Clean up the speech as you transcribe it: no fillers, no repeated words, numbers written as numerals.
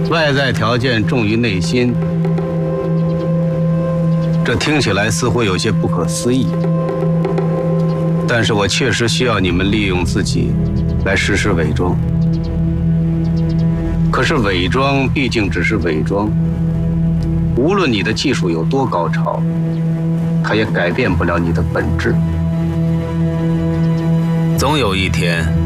外在条件重于内心，这听起来似乎有些不可思议。但是我确实需要你们利用自己来实施伪装。可是伪装毕竟只是伪装，无论你的技术有多高超，它也改变不了你的本质。总有一天